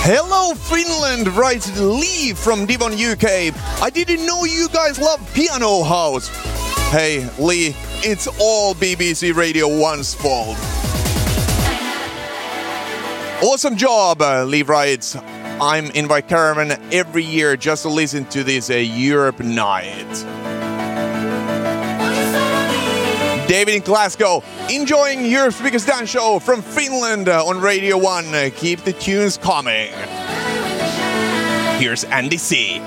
Hello Finland, writes Lee from Devon, UK. I didn't know you guys love Piano House. Hey Lee, it's all BBC Radio 1's fault. Awesome job, Lee writes. I'm invite Caravan every year just to listen to this Europe night. David in Glasgow, enjoying Europe's Biggest Dance Show from Finland on Radio 1. Keep the tunes coming. Here's Andy C.